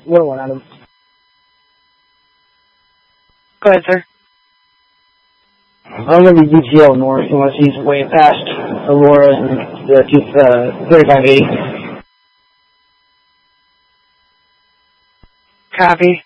Little one, Adam. Go ahead, sir. I'm going to be DTL north unless he's way past Aurora and the 3580. Copy.